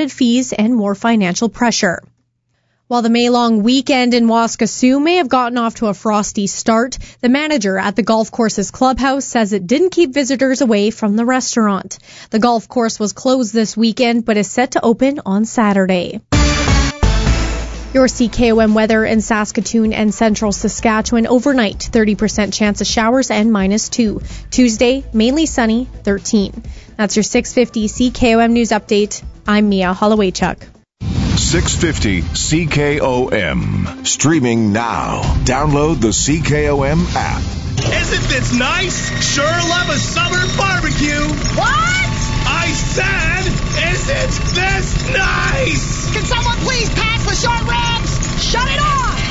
added fees and more financial pressure. While the May-long weekend in Waskesiu may have gotten off to a frosty start, the manager at the golf course's clubhouse says it didn't keep visitors away from the restaurant. The golf course was closed this weekend, but is set to open on Saturday. Your CKOM weather in Saskatoon and central Saskatchewan overnight, 30% chance of showers and -2. Tuesday, mainly sunny, 13. That's your 650 CKOM news update. I'm Mia Hollowaychuk. 650 CKOM. Streaming now. Download the CKOM app. Isn't this nice? Sure love a summer barbecue. What? I said, isn't this nice? Can someone please pass the short ribs? Shut it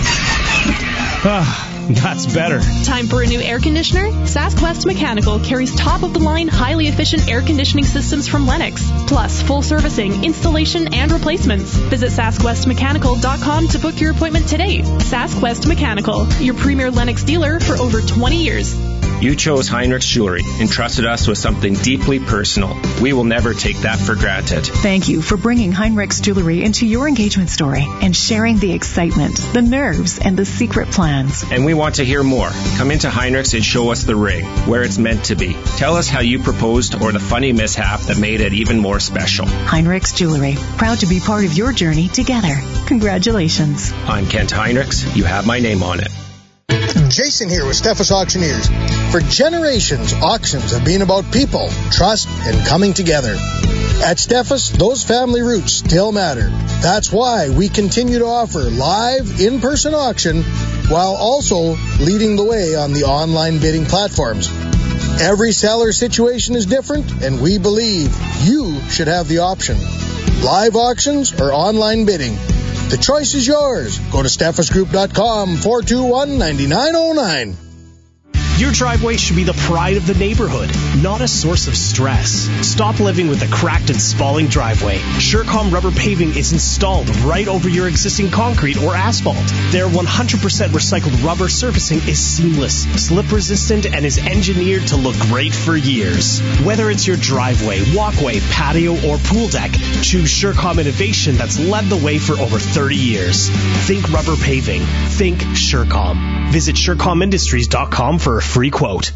off! That's better. Time for a new air conditioner? SaskWest Mechanical carries top-of-the-line, highly efficient air conditioning systems from Lennox, plus full servicing, installation, and replacements. Visit SaskWestMechanical.com to book your appointment today. SaskWest Mechanical, your premier Lennox dealer for over 20 years. You chose Heinrichs Jewelry and trusted us with something deeply personal. We will never take that for granted. Thank you for bringing Heinrichs Jewelry into your engagement story and sharing the excitement, the nerves, and the secret plans. And we want to hear more. Come into Heinrichs and show us the ring, where it's meant to be. Tell us how you proposed or the funny mishap that made it even more special. Heinrichs Jewelry, proud to be part of your journey together. Congratulations. I'm Kent Heinrichs. You have my name on it. Jason here with Steffes Auctioneers. For generations, auctions have been about people, trust, and coming together. At Steffes, those family roots still matter. That's why we continue to offer live, in-person auction while also leading the way on the online bidding platforms. Every seller situation is different, and we believe you should have the option. Live auctions or online bidding. The choice is yours. Go to steffesgroup.com, 421-9909. Your driveway should be the pride of the neighborhood, not a source of stress. Stop living with a cracked and spalling driveway. Surecom rubber paving is installed right over your existing concrete or asphalt. Their 100% recycled rubber surfacing is seamless, slip-resistant, and is engineered to look great for years. Whether it's your driveway, walkway, patio, or pool deck, choose Surecom innovation that's led the way for over 30 years. Think rubber paving. Think Surecom. Visit SurecomIndustries.com for a free quote.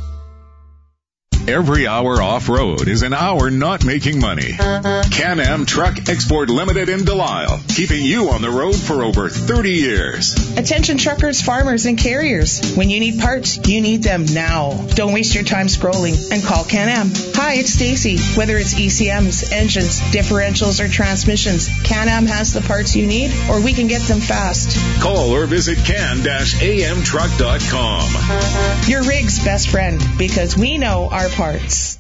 Every hour off-road is an hour not making money. Can-Am Truck Export Limited in Delisle, keeping you on the road for over 30 years. Attention truckers, farmers, and carriers. When you need parts, you need them now. Don't waste your time scrolling and call Can-Am. Hi, it's Stacy. Whether it's ECMs, engines, differentials, or transmissions, Can-Am has the parts you need, or we can get them fast. Call or visit can-amtruck.com. Your rig's best friend, because we know our parts.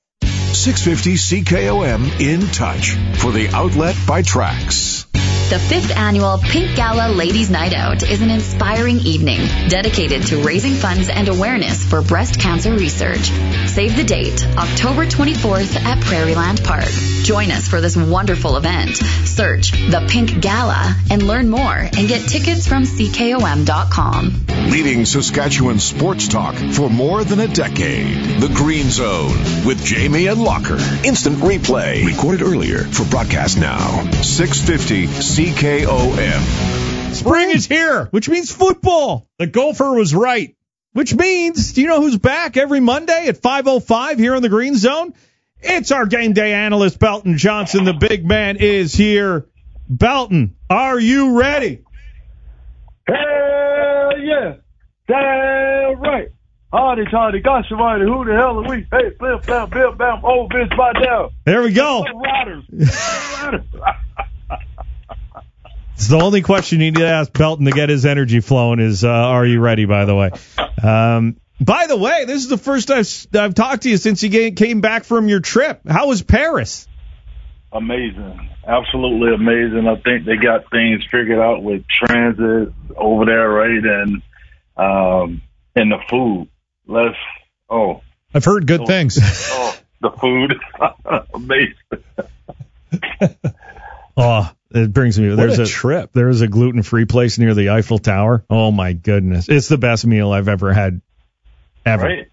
650 CKOM in touch for the outlet by Trax. The 5th annual Pink Gala Ladies Night Out is an inspiring evening dedicated to raising funds and awareness for breast cancer research. Save the date, October 24th at Prairieland Park. Join us for this wonderful event. Search The Pink Gala and learn more and get tickets from CKOM.com. Leading Saskatchewan sports talk for more than a decade. The Green Zone with Jamie and Locker. Instant replay. Recorded earlier for broadcast now. 650 CKOM. Spring is here, which means football. The Gopher was right. Which means, do you know who's back every Monday at 5:05 here on the Green Zone? It's our game day analyst, Belton Johnson. The big man is here. Belton, are you ready? Hell yeah. Damn right. Hardy, Toddy, gosh, somebody, who the hell are we? Hey, blam, blam, blam, blam, old Vince by down. There we go. Riders. It's the only question you need to ask Belton to get his energy flowing is, are you ready, by the way? By the way, this is the first I've talked to you since you came back from your trip. How was Paris? Amazing. Absolutely amazing. I think they got things figured out with transit over there, right? And the food. I've heard good things. The food. Amazing. It brings me. There's a trip. There's a gluten-free place near the Eiffel Tower. Oh my goodness, it's the best meal I've ever had, ever. Right?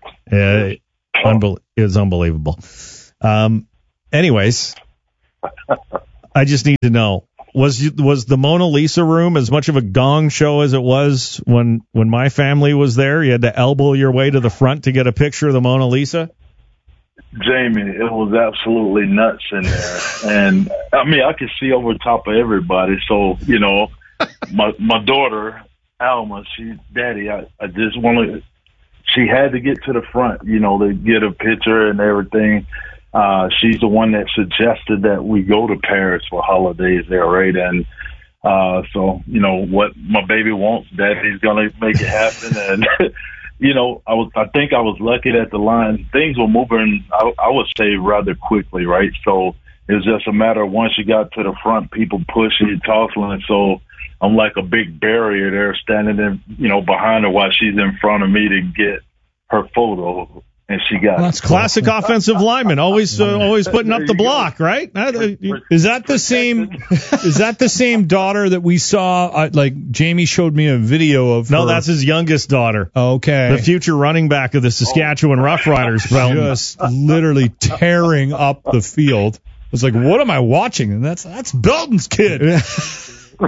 It's unbelievable. Anyways, I just need to know. Was the Mona Lisa room as much of a gong show as it was when my family was there? You had to elbow your way to the front to get a picture of the Mona Lisa? Jamie, it was absolutely nuts in there. And, I mean, I could see over top of everybody. So, you know, my daughter, Alma, Daddy, I just wanted, she had to get to the front, you know, to get a picture and everything. She's the one that suggested that we go to Paris for holidays there, right? And so, you know, what my baby wants, Daddy's going to make it happen. And, you know, I think I was lucky that the line, things were moving, I would say, rather quickly, right? So it was just a matter of once you got to the front, people pushing, tossing. So I'm like a big barrier there standing in, you know, behind her while she's in front of me to get her photo. And she got that's classic offensive lineman, always putting up the block, right? Is that the same? Is that the same daughter that we saw? Like Jamie showed me a video of. No, her. That's his youngest daughter. Okay, the future running back of the Saskatchewan Roughriders, just literally tearing up the field. I was like, what am I watching? And that's Belton's kid. Yes,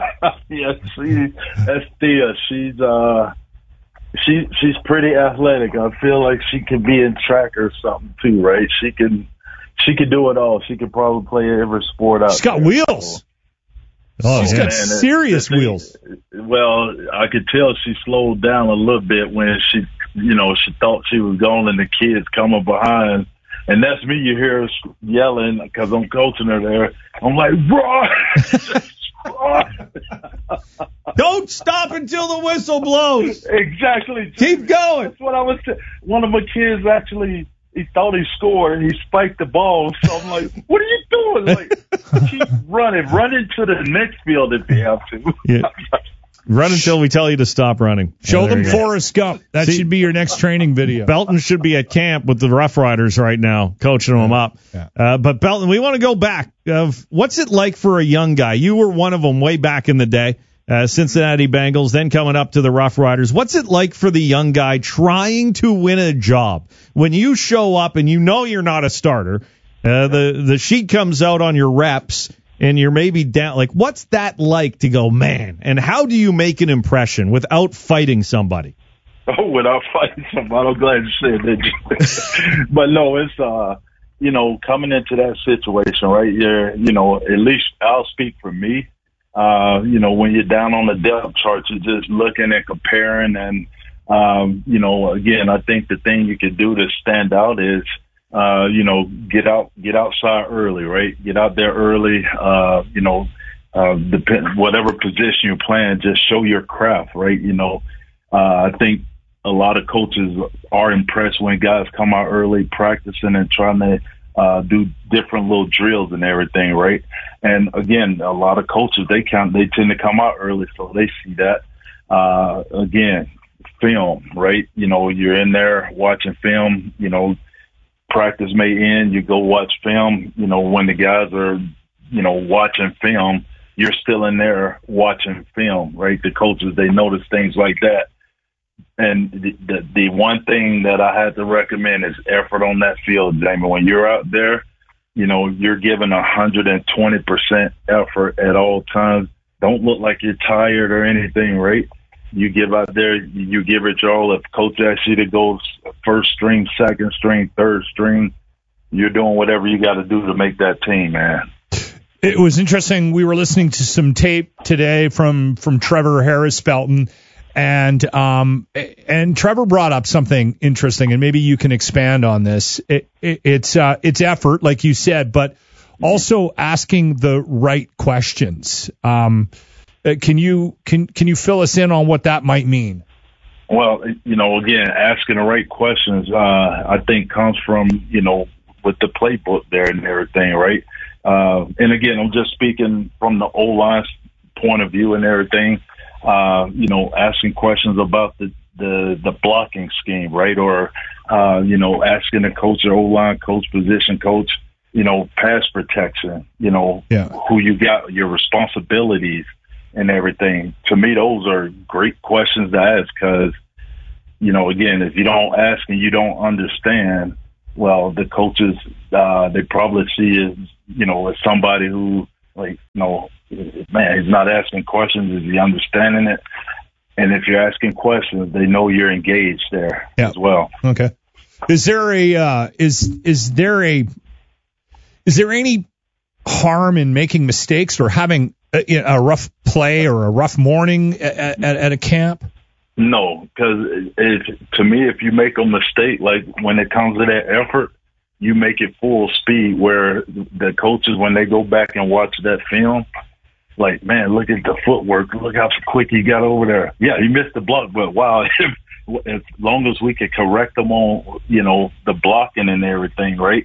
that's Thea. She's pretty athletic. I feel like she could be in track or something too, right? She can do it all. She could probably play every sport out. She's got wheels. She's got serious wheels. Well, I could tell she slowed down a little bit when she thought she was going and the kids coming behind. And that's me. You hear her yelling because I'm coaching her there. I'm like, run! Don't stop until the whistle blows. Exactly. Keep going. That's what I was saying. One of my kids actually, he thought he scored and he spiked the ball. So I'm like, what are you doing? Like, keep running. Run into the next field if you have to. Yeah. Run until we tell you to stop running. Show them Forrest Gump. That should be your next training video. Belton should be at camp with the Rough Riders right now, coaching them up. Yeah. But Belton, we want to go back. What's it like for a young guy? You were one of them way back in the day, Cincinnati Bengals, then coming up to the Rough Riders. What's it like for the young guy trying to win a job? When you show up and you know you're not a starter, the sheet comes out on your reps, and you're maybe down. Like, what's that like to go, man? And how do you make an impression without fighting somebody? Oh, without fighting somebody. I'm glad you said that. But no, it's, coming into that situation, right? You're, at least I'll speak for me. When you're down on the depth chart, you're just looking and comparing. And, again, I think the thing you could do to stand out is, get outside early, right? Get out there early, whatever position you're playing, just show your craft, right? I think a lot of coaches are impressed when guys come out early practicing and trying to do different little drills and everything, right? And again, a lot of coaches, they tend to come out early, so they see that. Again, film, right? You're in there watching film, practice may end, you go watch film. When the guys are, watching film, you're still in there watching film, right? The coaches, they notice things like that. And the one thing that I had to recommend is effort on that field, Jamie. When you're out there, you're giving 120% effort at all times. Don't look like you're tired or anything, right? You give out there, you give it your all. If coach asks you to go first string, second string, third string, you're doing whatever you got to do to make that team, man. It was interesting. We were listening to some tape today from Trevor Harris Belton, and Trevor brought up something interesting, and maybe you can expand on this. It's effort, like you said, but also asking the right questions. Can you fill us in on what that might mean? Well, again, asking the right questions, I think comes from, with the playbook there and everything, right? And again, I'm just speaking from the O-line point of view and everything, asking questions about the blocking scheme, right? Or, asking the coach or O-line coach, position coach, pass protection, who you got, your responsibilities, and everything. To me, those are great questions to ask because, again, if you don't ask and you don't understand, well, the coaches, they probably see as, as somebody who Like, man, he's not asking questions. Is he understanding it? And if you're asking questions, they know you're engaged there as well. Okay. Is there any harm in making mistakes or having a rough play or a rough morning at a camp? No, because to me, if you make a mistake, like when it comes to that effort, you make it full speed, where the coaches, when they go back and watch that film, like, man, look at the footwork. Look how quick he got over there. Yeah, he missed the block, but wow, as long as we could correct them on, the blocking and everything, right?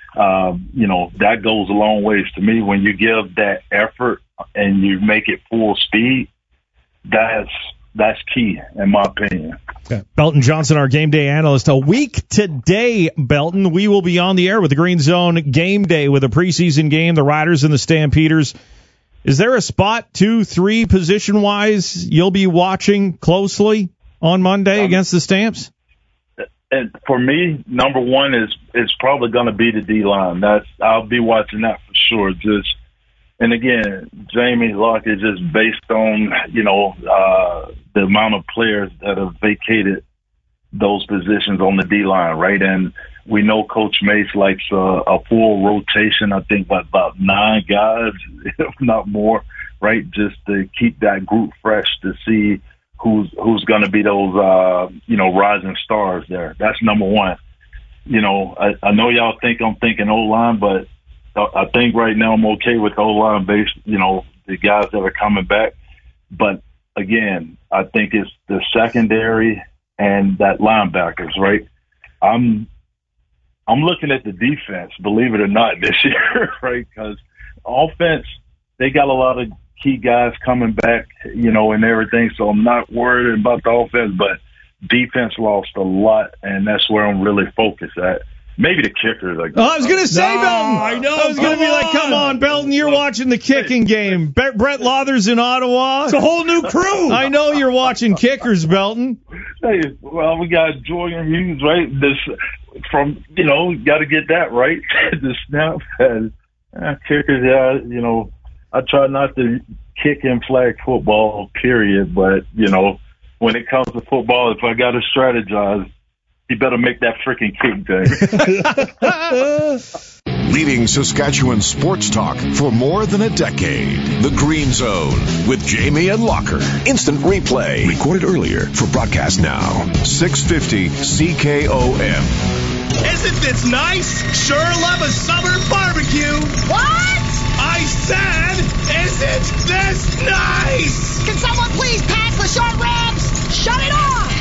That goes a long ways to me. When you give that effort and you make it full speed, that's key, in my opinion. Okay. Belton Johnson, our game day analyst. A week today, Belton, we will be on the air with the Green Zone Game Day with a preseason game, the Riders and the Stampeders. Is there a spot, 2, 3 position-wise you'll be watching closely on Monday against the Stamps? And for me, number one is probably going to be the D-line. I'll be watching that for sure. And again, Jamie Locke is just based on, the amount of players that have vacated those positions on the D-line, right? And we know Coach Mace likes a full rotation, I think, about 9 guys, if not more, right? Just to keep that group fresh, to see who's going to be those, rising stars there. That's number one. I know y'all think I'm thinking O-line, but I think right now I'm okay with O-line based, the guys that are coming back. But again, I think it's the secondary and that linebackers, right? I'm looking at the defense, believe it or not, this year, right? Because offense, they got a lot of key guys coming back, and everything. So I'm not worried about the offense, but defense lost a lot, and that's where I'm really focused at. Maybe the kickers. I was going to say, Belton. I know. I was going to be like, come on, Belton, you're watching the kicking game. Brett Lauther's in Ottawa. It's a whole new crew. I know you're watching kickers, Belton. Hey, well, we got Jordan Hughes, right? Got to get that right. The snap and kickers, I try not to kick in flag football, period. But, when it comes to football, if I got to strategize, you better make that freaking kick, Jay. Leading Saskatchewan sports talk for more than a decade. The Green Zone with Jamie and Locker. Instant replay. Recorded earlier for broadcast now. 650 CKOM. Isn't this nice? Sure love a summer barbecue. What? I said, isn't this nice? Can someone please pass the short ribs? Shut it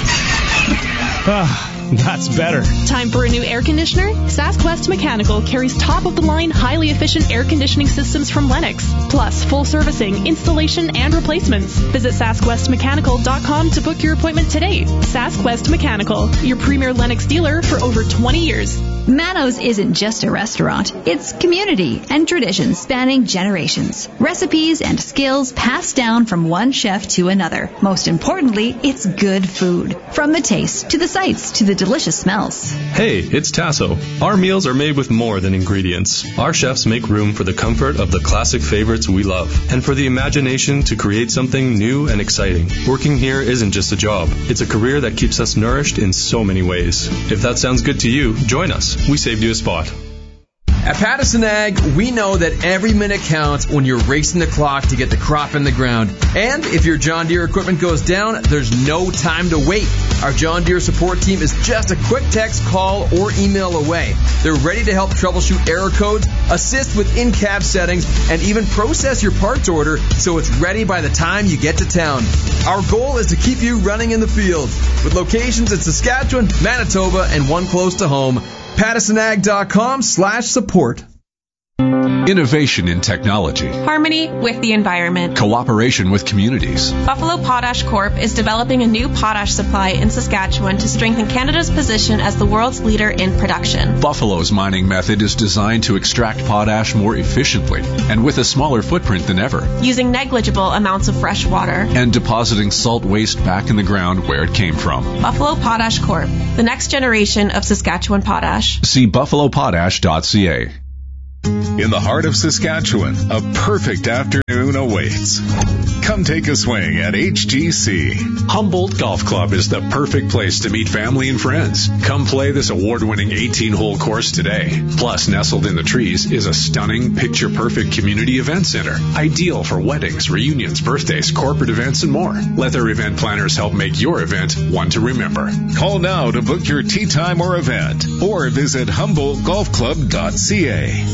off! That's better. Time for a new air conditioner? SaskWest Mechanical carries top-of-the-line, highly efficient air conditioning systems from Lennox. Plus, full servicing, installation, and replacements. Visit SaskWestMechanical.com to book your appointment today. SaskWest Mechanical, your premier Lennox dealer for over 20 years. Manos isn't just a restaurant. It's community and tradition spanning generations. Recipes and skills passed down from one chef to another. Most importantly, it's good food. From the taste, to the sights, to the delicious smells. Hey, it's Tasso. Our meals are made with more than ingredients. Our chefs make room for the comfort of the classic favorites we love, and for the imagination to create something new and exciting. Working here isn't just a job. It's a career that keeps us nourished in so many ways. If that sounds good to you, join us. We saved you a spot. At Pattison Ag, we know that every minute counts when you're racing the clock to get the crop in the ground. And if your John Deere equipment goes down, there's no time to wait. Our John Deere support team is just a quick text, call, or email away. They're ready to help troubleshoot error codes, assist with in-cab settings, and even process your parts order so it's ready by the time you get to town. Our goal is to keep you running in the field. With locations in Saskatchewan, Manitoba, and one close to home, PattisonAg.com/support. Innovation in technology. Harmony with the environment. Cooperation with communities. Buffalo Potash Corp is developing a new potash supply in Saskatchewan to strengthen Canada's position as the world's leader in production. Buffalo's mining method is designed to extract potash more efficiently and with a smaller footprint than ever. Using negligible amounts of fresh water. And depositing salt waste back in the ground where it came from. Buffalo Potash Corp, the next generation of Saskatchewan potash. See buffalopotash.ca. In the heart of Saskatchewan, a perfect afternoon awaits. Come take a swing at HGC. Humboldt Golf Club is the perfect place to meet family and friends. Come play this award-winning 18-hole course today. Plus, nestled in the trees is a stunning, picture-perfect community event center. Ideal for weddings, reunions, birthdays, corporate events, and more. Let their event planners help make your event one to remember. Call now to book your tee time or event, or visit HumboldtGolfClub.ca.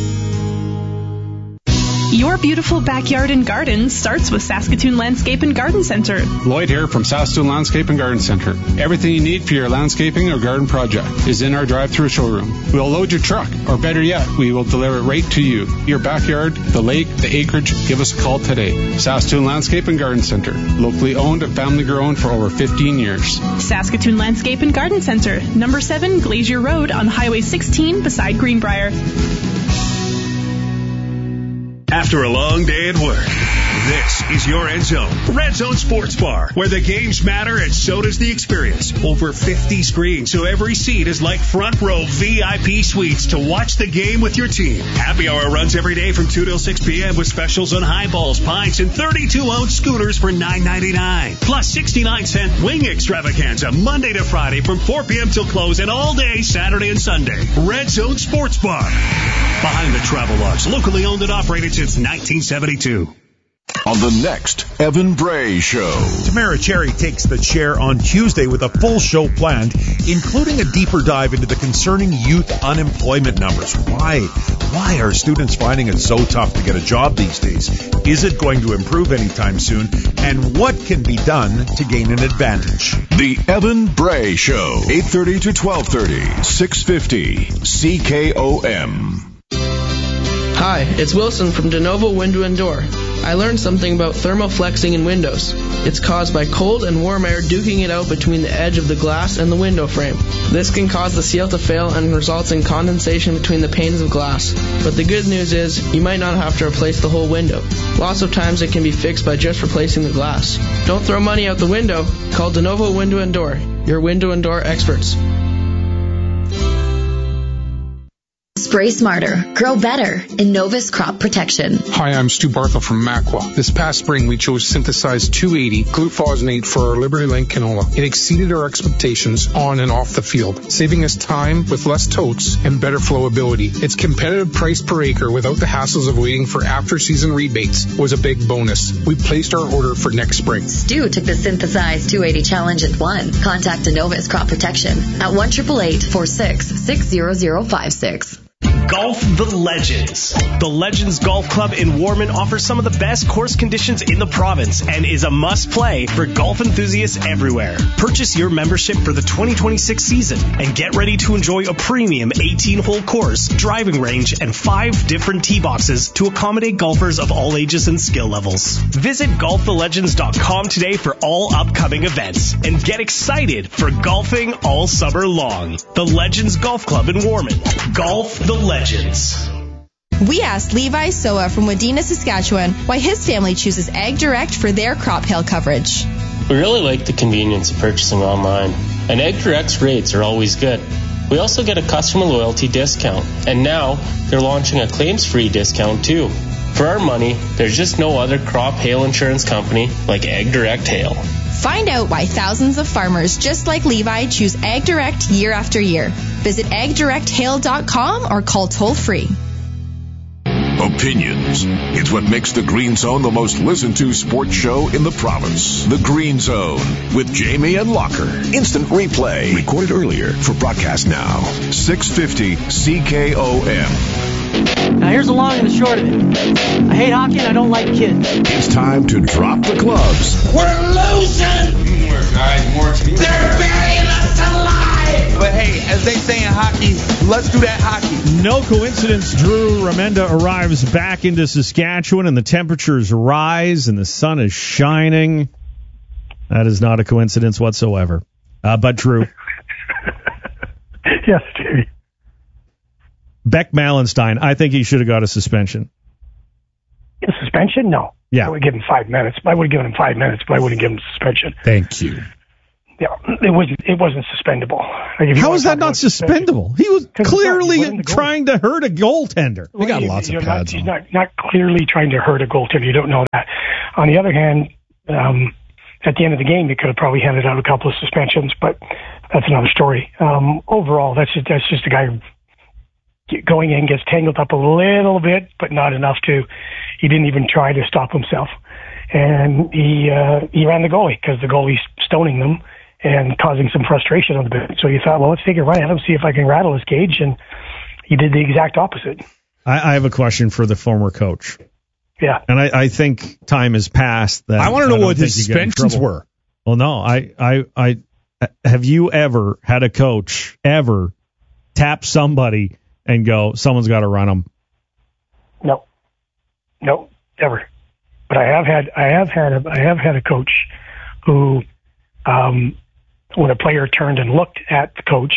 Your beautiful backyard and garden starts with Saskatoon Landscape and Garden Center. Lloyd here from Saskatoon Landscape and Garden Center. Everything you need for your landscaping or garden project is in our drive-through showroom. We'll load your truck, or better yet, we will deliver it right to you. Your backyard, the lake, the acreage, give us a call today. Saskatoon Landscape and Garden Center. Locally owned and family grown for over 15 years. Saskatoon Landscape and Garden Center, number 7 Glacier Road on Highway 16 beside Greenbrier. After a long day at work, this is your Red Zone. Red Zone Sports Bar, where the games matter and so does the experience. Over 50 screens, so every seat is like front row VIP suites to watch the game with your team. Happy hour runs every day from 2 till 6 p.m. with specials on highballs, pints, and 32-ounce scooters for $9.99. Plus 69-cent wing extravaganza Monday to Friday from 4 p.m. till close and all day Saturday and Sunday. Red Zone Sports Bar. Behind the Travel Lodge, locally owned and operated since 1972. On the next Evan Bray Show. Tamara Cherry takes the chair on Tuesday with a full show planned, including a deeper dive into the concerning youth unemployment numbers. Why are students finding it so tough to get a job these days? Is it going to improve anytime soon? And what can be done to gain an advantage? The Evan Bray Show, 8:30 to 12:30, 650 CKOM. Hi, it's Wilson from De Novo Window and Door. I learned something about thermoflexing in windows. It's caused by cold and warm air duking it out between the edge of the glass and the window frame. This can cause the seal to fail and results in condensation between the panes of glass. But the good news is, you might not have to replace the whole window. Lots of times it can be fixed by just replacing the glass. Don't throw money out the window. Call De Novo Window and Door, your window and door experts. Spray smarter, grow better. Innovis Crop Protection. Hi, I'm Stu Barthel from Macwa. This past spring, we chose synthesized 280 glufosinate for our Liberty Link canola. It exceeded our expectations on and off the field, saving us time with less totes and better flowability. Its competitive price per acre without the hassles of waiting for after-season rebates was a big bonus. We placed our order for next spring. Stu took the synthesized 280 challenge and won. Contact Innovis Crop Protection at 1-888-46-60056. Golf the Legends. The Legends Golf Club in Warman offers some of the best course conditions in the province and is a must-play for golf enthusiasts everywhere. Purchase your membership for the 2026 season and get ready to enjoy a premium 18-hole course, driving range, and 5 different tee boxes to accommodate golfers of all ages and skill levels. Visit golfthelegends.com today for all upcoming events and get excited for golfing all summer long. The Legends Golf Club in Warman. Golf the Legends. We asked Levi Soa from Wadena, Saskatchewan, why his family chooses Ag Direct for their crop hail coverage. We really like the convenience of purchasing online, and Ag Direct's rates are always good. We also get a customer loyalty discount, and now they're launching a claims-free discount too. For our money, there's just no other crop hail insurance company like Ag Direct Hail. Find out why thousands of farmers just like Levi choose Ag Direct year after year. Visit agdirecthail.com or call toll-free. Opinions. It's what makes the Green Zone the most listened to sports show in the province. The Green Zone with Jamie and Locker. Instant replay. Recorded earlier for broadcast now. 650 CKOM. Now here's the long and the short of it. I hate hockey and I don't like kids. It's time to drop the gloves. We're losing! They're burying us alive! But hey, as they say in hockey, let's do that hockey. No coincidence, Drew Remenda arrives back into Saskatchewan and the temperatures rise and the sun is shining. That is not a coincidence whatsoever. But Drew. Yes, Stevie. Beck Malenstein, I think he should have got a suspension. A suspension? No. Yeah. I would give him 5 minutes. I would have given him 5 minutes, but I wouldn't give him a suspension. Thank you. it wasn't suspendable. Like, how is that not suspendable? He was clearly trying to hurt a goaltender. They got lots of pads. He's not clearly trying to hurt a goaltender. You don't know that. On the other hand, at the end of the game, they could have probably handed out a couple of suspensions, but that's another story. Overall, that's just a guy going in, gets tangled up a little bit, but not enough to. He didn't even try to stop himself, and he ran the goalie because the goalie's stoning them and causing some frustration on the bench. So you thought, well, let's take a run at him, see if I can rattle his cage, and he did the exact opposite. I have a question for the former coach. Yeah. And I think time has passed. That I want to know what his suspensions were. Well, no, I have you ever had a coach ever tap somebody and go, someone's got to run them? No, never. But I have had a coach who, when a player turned and looked at the coach,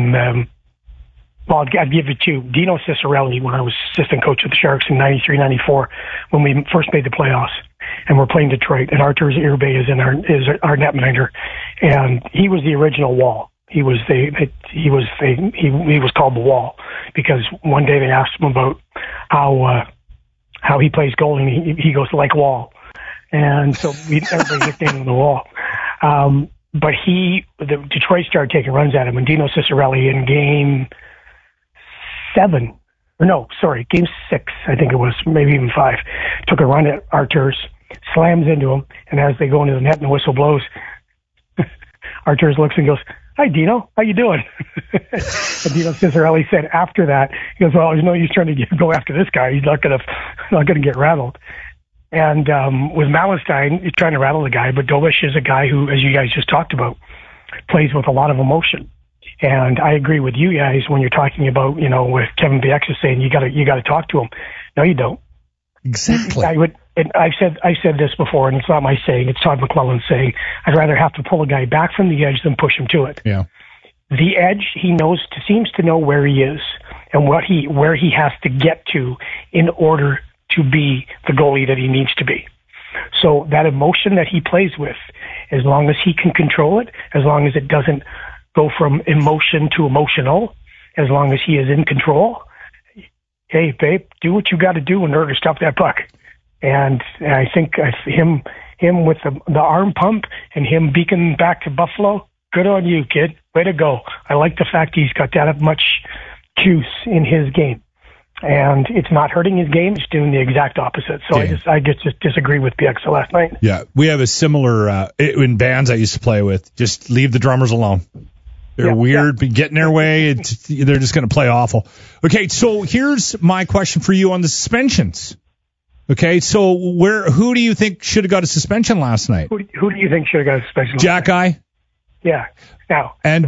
I'd give it to Dino Ciccarelli when I was assistant coach of the Sharks in 93-94 when we first made the playoffs, and we're playing Detroit, and Arturs Irbe is our netminder, and he was the original Wall. He was called the Wall because one day they asked him about how he plays goal, and he goes like Wall, and so everybody nicknamed him the Wall. But the Detroit started taking runs at him, and Dino Ciccarelli in game 6, I think it was, maybe even 5, took a run at Arturs, slams into him, and as they go into the net and the whistle blows, Arturs looks and goes, "Hi, Dino, how you doing?" And Dino Ciccarelli said after that, he goes, "Well, there's no use trying to go after this guy. He's not gonna get rattled." And with Mallenstein, he's trying to rattle the guy, but Dobish is a guy who, as you guys just talked about, plays with a lot of emotion. And I agree with you guys when you're talking about, with Kevin Bieksa saying you got to talk to him. No, you don't. Exactly. I've said this before, and it's not my saying. It's Todd McClellan saying, I'd rather have to pull a guy back from the edge than push him to it. Yeah. The edge, he seems to know where he is and where he has to get to in order to be the goalie that he needs to be. So that emotion that he plays with, as long as he can control it, as long as it doesn't go from emotion to emotional, as long as he is in control, hey, babe, do what you got to do in order to stop that puck. And I think him with the arm pump and him beaking back to Buffalo, good on you, kid. Way to go. I like the fact he's got that much juice in his game. And it's not hurting his game. It's doing the exact opposite. So I just disagree with Bieksa last night. Yeah, we have a similar in bands I used to play with. Just leave the drummers alone. They're weird, but get in their way. They're just going to play awful. Okay, so here's my question for you on the suspensions. Okay, so who do you think should have got a suspension last night? Who do you think should have got a suspension? Jack-Eye? Yeah. Now, and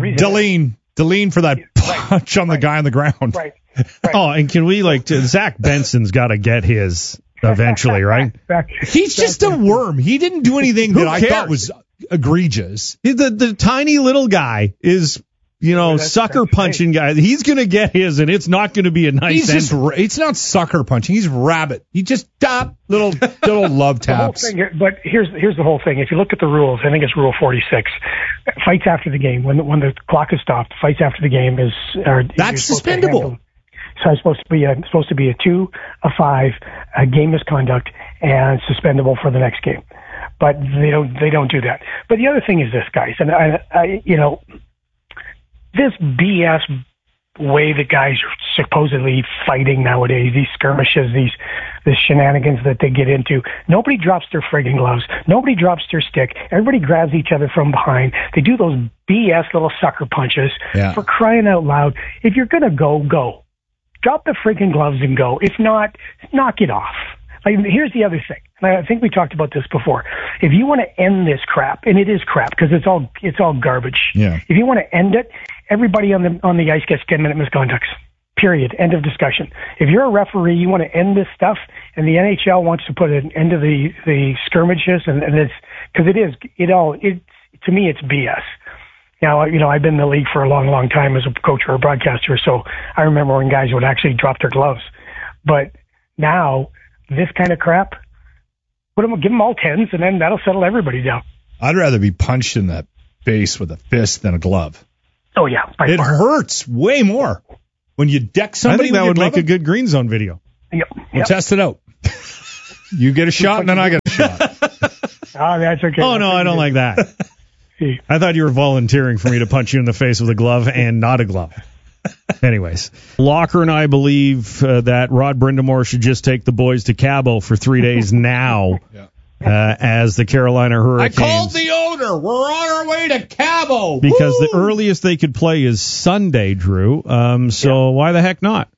Deline for that punch on the guy on the ground. Right. Oh, and can we Zach Benson's got to get his eventually, right? He's just a worm. He didn't do anything that I thought was egregious. The tiny little guy is, sucker punching guy. He's going to get his, and it's not going to be a nice end. It's not sucker punching. He's rabbit. He just little love taps. But here's the whole thing. If you look at the rules, I think it's Rule 46. Fights after the game, when the clock is stopped, fights after the game that's suspendable. So it's supposed to be a 2, a 5, a game misconduct, and suspendable for the next game. But they don't do that. But the other thing is this, guys, and I this BS way that guys are supposedly fighting nowadays, these skirmishes, these shenanigans that they get into. Nobody drops their friggin' gloves. Nobody drops their stick. Everybody grabs each other from behind. They do those BS little sucker punches. Yeah. For crying out loud. If you're gonna go. Drop the freaking gloves and go. If not, knock it off. Here's the other thing, and I think we talked about this before. If you want to end this crap, and it is crap because it's all garbage. Yeah. If you want to end it, everybody on the ice gets 10-minute misconducts. Period. End of discussion. If you're a referee, you want to end this stuff, and the NHL wants to put an end to the skirmishes, and it's because to me it's BS. Now, I've been in the league for a long, long time as a coach or a broadcaster, so I remember when guys would actually drop their gloves. But now, this kind of crap, give them all 10s, and then that'll settle everybody down. I'd rather be punched in the face with a fist than a glove. Oh, yeah. It hurts way more when you deck somebody. I think that would make a good Green Zone video. Yep. We'll test it out. You get a shot, and then I get a shot. Oh, that's okay. Oh, no, I don't like that. I thought you were volunteering for me to punch you in the face with a glove and not a glove. Anyways, Locker and I believe that Rod Brindamore should just take the boys to Cabo for 3 days now. As the Carolina Hurricanes. I called the owner. We're on our way to Cabo. Because the earliest they could play is Sunday, Drew. So why the heck not?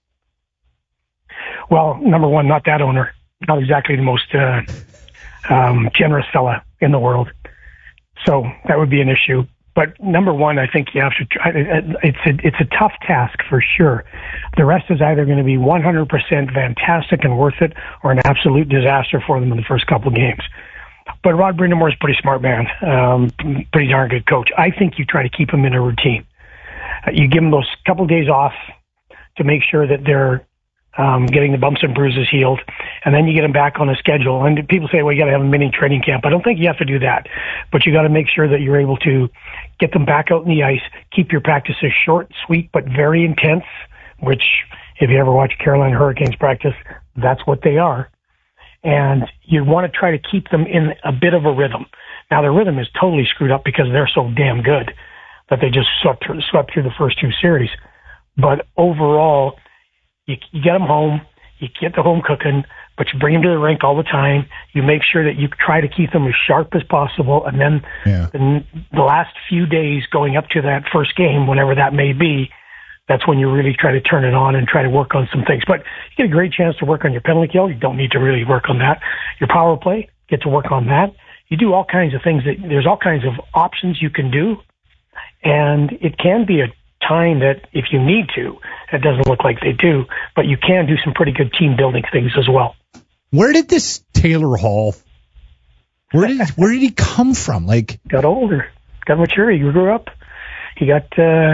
Well, number one, not that owner. Not exactly the most generous fella in the world. So that would be an issue. But number one, I think you have to try. It's a tough task for sure. The rest is either going to be 100% fantastic and worth it, or an absolute disaster for them in the first couple of games. But Rod Brindamore is a pretty smart man, pretty darn good coach. I think you try to keep him in a routine. You give them those couple of days off to make sure that they're getting the bumps and bruises healed, and then you get them back on a schedule. And people say, well, you got to have a mini training camp. I don't think you have to do that, but you got to make sure that you're able to get them back out in the ice, keep your practices short, sweet, but very intense, which if you ever watch Carolina Hurricanes practice, that's what they are. And you want to try to keep them in a bit of a rhythm. Now, their rhythm is totally screwed up because they're so damn good that they just swept through the first two series. But overall, you get them home, you get the home cooking, but you bring them to the rink all the time. You make sure that you try to keep them as sharp as possible. And then the last few days going up to that first game, whenever that may be, that's when you really try to turn it on and try to work on some things. But you get a great chance to work on your penalty kill. You don't need to really work on that. Your power play, get to work on that. You do all kinds of things. There's all kinds of options you can do. And it can be a time that if you need to, it doesn't look like they do, but you can do some pretty good team building things as well. Where did this Taylor Hall, where did he come from? Like, got older, got mature. He grew up. He got,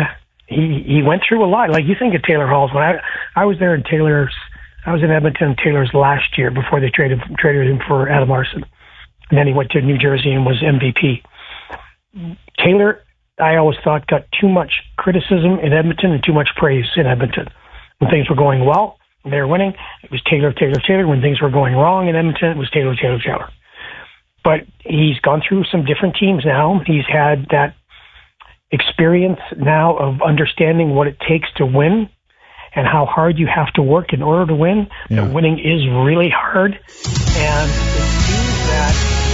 he went through a lot. Like, you think of Taylor Hall's, when I was there in I was in Edmonton Taylor's last year before they traded him for Adam Larson. And then he went to New Jersey and was MVP. Taylor, I always thought, got too much criticism in Edmonton and too much praise in Edmonton. When things were going well, when they were winning, it was Taylor. When things were going wrong in Edmonton, it was Taylor. But he's gone through some different teams now. He's had that experience now of understanding what it takes to win and how hard you have to work in order to win. Yeah. That winning is really hard. And it seems that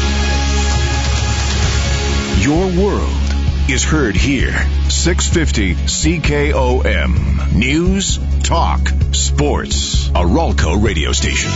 your world is heard here. 650 CKOM. News, talk, sports. A Ralco radio station.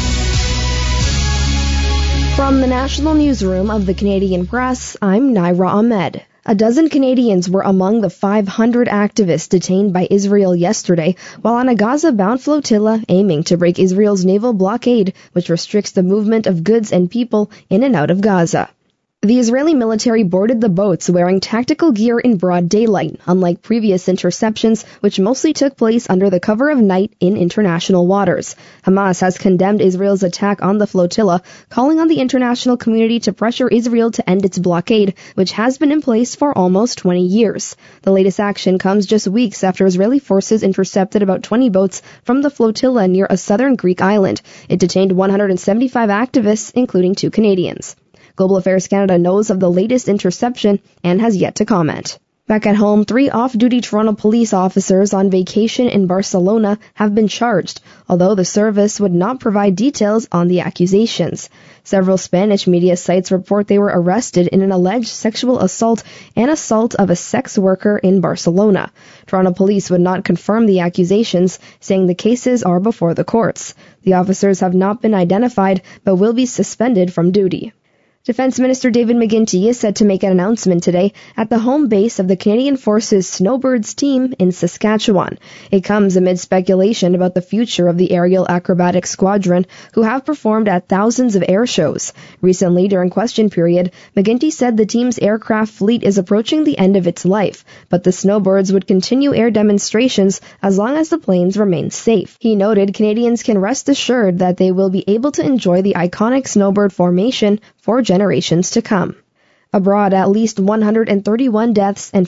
From the National Newsroom of the Canadian Press, I'm Naira Ahmed. A dozen Canadians were among the 500 activists detained by Israel yesterday while on a Gaza-bound flotilla aiming to break Israel's naval blockade, which restricts the movement of goods and people in and out of Gaza. The Israeli military boarded the boats wearing tactical gear in broad daylight, unlike previous interceptions, which mostly took place under the cover of night in international waters. Hamas has condemned Israel's attack on the flotilla, calling on the international community to pressure Israel to end its blockade, which has been in place for almost 20 years. The latest action comes just weeks after Israeli forces intercepted about 20 boats from the flotilla near a southern Greek island. It detained 175 activists, including 2 Canadians. Global Affairs Canada knows of the latest interception and has yet to comment. Back at home, 3 off-duty Toronto police officers on vacation in Barcelona have been charged, although the service would not provide details on the accusations. Several Spanish media sites report they were arrested in an alleged sexual assault and assault of a sex worker in Barcelona. Toronto police would not confirm the accusations, saying the cases are before the courts. The officers have not been identified, but will be suspended from duty. Defense Minister David McGuinty is set to make an announcement today at the home base of the Canadian Forces Snowbirds team in Saskatchewan. It comes amid speculation about the future of the Aerial Acrobatics Squadron, who have performed at thousands of air shows. Recently, during question period, McGuinty said the team's aircraft fleet is approaching the end of its life, but the Snowbirds would continue air demonstrations as long as the planes remain safe. He noted Canadians can rest assured that they will be able to enjoy the iconic snowbird formation for generations to come. Abroad, at least 131 deaths and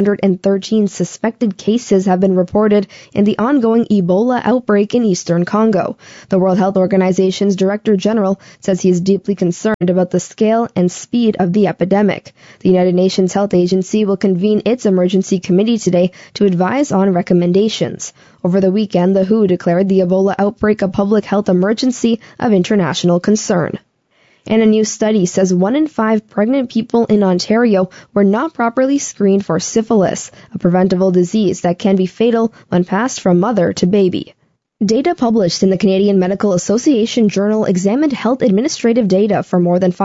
513 suspected cases have been reported in the ongoing Ebola outbreak in eastern Congo. The World Health Organization's Director General says he is deeply concerned about the scale and speed of the epidemic. The United Nations Health Agency will convene its emergency committee today to advise on recommendations. Over the weekend, the WHO declared the Ebola outbreak a public health emergency of international concern. And a new study says 1 in 5 pregnant people in Ontario were not properly screened for syphilis, a preventable disease that can be fatal when passed from mother to baby. Data published in the Canadian Medical Association Journal examined health administrative data for more than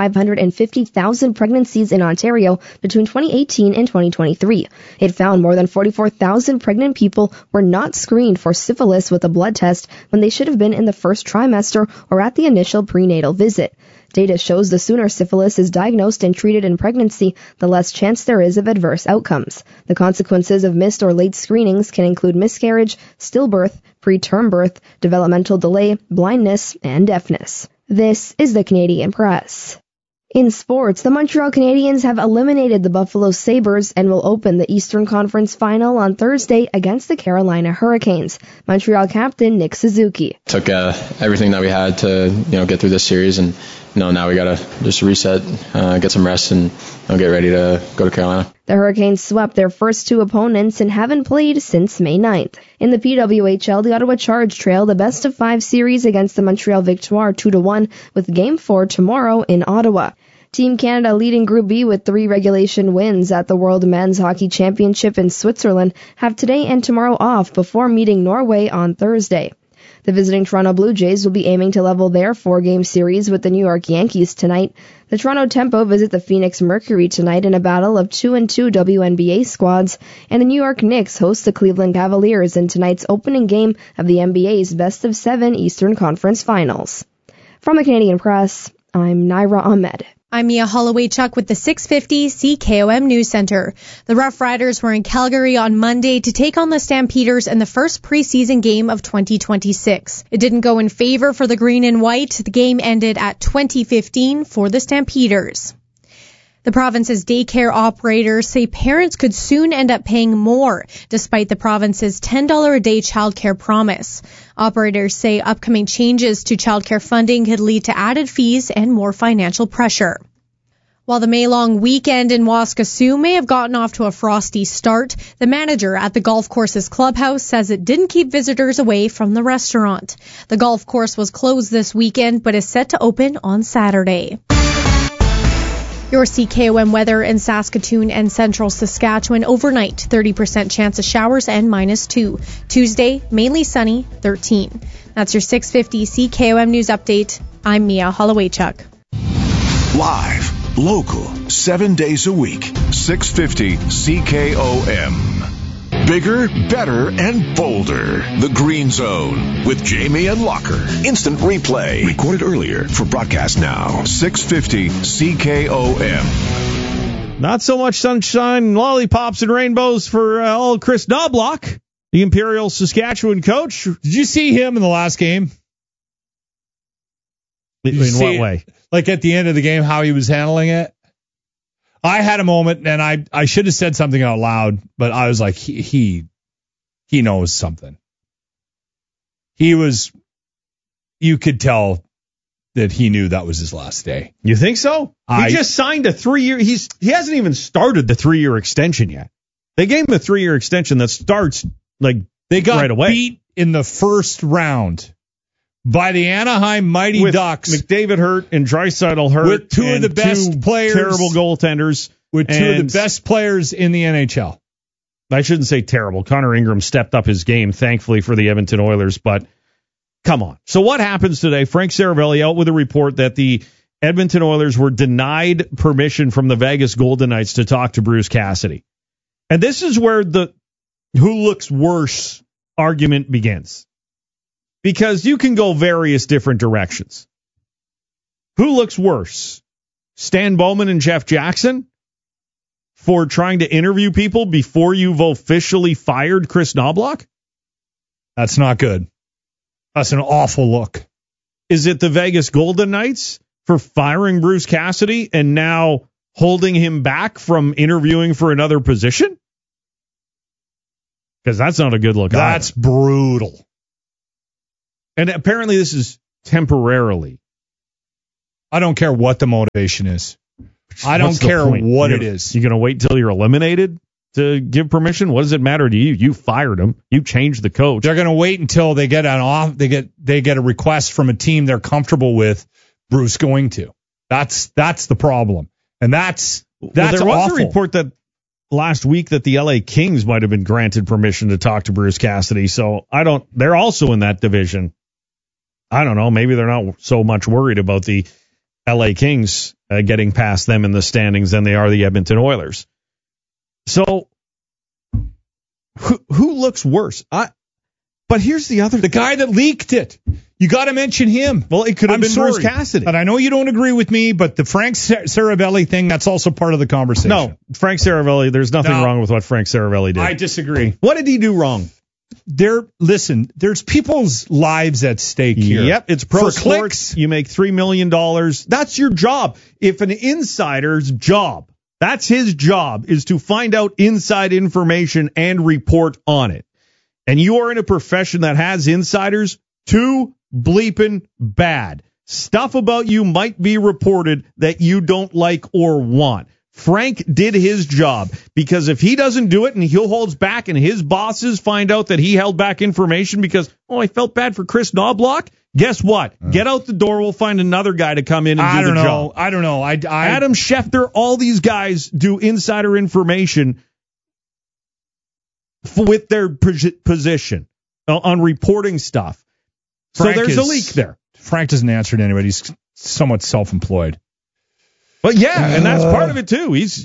550,000 pregnancies in Ontario between 2018 and 2023. It found more than 44,000 pregnant people were not screened for syphilis with a blood test when they should have been in the first trimester or at the initial prenatal visit. Data shows the sooner syphilis is diagnosed and treated in pregnancy, the less chance there is of adverse outcomes. The consequences of missed or late screenings can include miscarriage, stillbirth, preterm birth, developmental delay, blindness, and deafness. This is the Canadian Press. In sports, the Montreal Canadiens have eliminated the Buffalo Sabres and will open the Eastern Conference Final on Thursday against the Carolina Hurricanes. Montreal captain Nick Suzuki. Took everything that we had to get through this series, and now we got to just reset, get some rest, and get ready to go to Carolina. The Hurricanes swept their first 2 opponents and haven't played since May 9th. In the PWHL, the Ottawa Charge trail the best-of-5 series against the Montreal Victoire 2-1 with Game 4 tomorrow in Ottawa. Team Canada leading Group B with 3 regulation wins at the World Men's Hockey Championship in Switzerland have today and tomorrow off before meeting Norway on Thursday. The visiting Toronto Blue Jays will be aiming to level their 4-game series with the New York Yankees tonight. The Toronto Tempo visit the Phoenix Mercury tonight in a battle of 2-2 WNBA squads, and the New York Knicks host the Cleveland Cavaliers in tonight's opening game of the NBA's best-of-7 Eastern Conference Finals. From the Canadian Press, I'm Naira Ahmed. I'm Mia Holloway-Chuck with the 650 CKOM News Center. The Rough Riders were in Calgary on Monday to take on the Stampeders in the first preseason game of 2026. It didn't go in favor for the Green and White. The game ended at 20-15 for the Stampeders. The province's daycare operators say parents could soon end up paying more, despite the province's $10 a day childcare promise. Operators say upcoming changes to childcare funding could lead to added fees and more financial pressure. While the May-long weekend in Waskesiu may have gotten off to a frosty start, the manager at the golf course's clubhouse says it didn't keep visitors away from the restaurant. The golf course was closed this weekend, but is set to open on Saturday. Your CKOM weather in Saskatoon and central Saskatchewan overnight, 30% chance of showers and -2. Tuesday, mainly sunny, 13. That's your 650 CKOM News Update. I'm Mia Holloway-Chuck. Live, local, 7 days a week, 650 CKOM. Bigger, better, and bolder. The Green Zone with Jamie and Locker. Instant replay. Recorded earlier for broadcast now. 650 CKOM. Not so much sunshine, lollipops, and rainbows for old Chris Knobloch, the Imperial Saskatchewan coach. Did you see him in the last game? In what way? Like at the end of the game, how he was handling it? I had a moment, and I should have said something out loud, but I was like, he knows something. You could tell that he knew that was his last day. You think so? He just signed a 3-year. He hasn't even started the 3-year extension yet. They gave him a 3-year extension that starts they got right away. Beat in the first round by the Anaheim Mighty Ducks. McDavid hurt and Draisaitl hurt. With two of the best players. Terrible goaltenders. With two of the best players in the NHL. I shouldn't say terrible. Connor Ingram stepped up his game, thankfully, for the Edmonton Oilers, but come on. So what happens today? Frank Saravelli out with a report that the Edmonton Oilers were denied permission from the Vegas Golden Knights to talk to Bruce Cassidy. And this is where the who looks worse argument begins. Because you can go various different directions. Who looks worse? Stan Bowman and Jeff Jackson for trying to interview people before you've officially fired Chris Knobloch? That's not good. That's an awful look. Is it the Vegas Golden Knights for firing Bruce Cassidy and now holding him back from interviewing for another position? Because that's not a good look. That's brutal. And apparently this is temporarily. I don't care what the motivation is. I don't care what it is. You going to wait until you're eliminated to give permission? What does it matter to you? You fired him. You changed the coach. They're going to wait until they get they get a request from a team they're comfortable with Bruce going to. That's the problem. And that's there was awful. a report that last week that the LA Kings might have been granted permission to talk to Bruce Cassidy. So they're also in that division. I don't know. Maybe they're not so much worried about the LA Kings getting past them in the standings than they are the Edmonton Oilers. So who looks worse? But here's the guy that leaked it. You got to mention him. Well, it could have been Bruce Cassidy. And I know you don't agree with me, but the Frank Seravalli thing, that's also part of the conversation. No, Frank Seravalli, there's nothing wrong with what Frank Seravalli did. I disagree. What did he do wrong? There's people's lives at stake here. Yep, it's pro For sports. Clicks, you make $3 million. That's your job. If an insider's job, that's his job, is to find out inside information and report on it. And you are in a profession that has insiders, too bleeping bad. Stuff about you might be reported that you don't like or want. Frank did his job, because if he doesn't do it and he holds back and his bosses find out that he held back information because, I felt bad for Chris Knobloch, guess what? Get out the door. We'll find another guy to come in and do the job. I don't know. Adam Schefter, all these guys do insider information with their position on reporting stuff. So there's a leak there. Frank doesn't answer to anybody. He's somewhat self-employed. But yeah, and that's part of it too. He's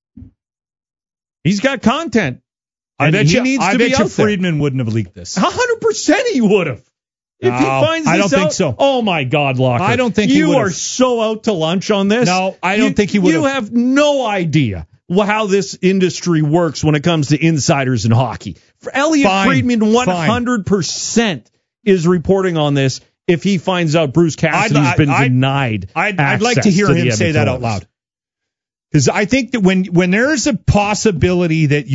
got content. I bet you Friedman Friedman wouldn't have leaked this. 100% he would have. If he finds this I don't think so. Oh my God, Locker. I don't think he would. You are so out to lunch on this. No, I don't think he would. You have no idea how this industry works when it comes to insiders in hockey. For Elliot Friedman, 100% is reporting on this. If he finds out Bruce Cassidy's been denied, I'd like to hear him say that out loud. Because I think that when there's a possibility that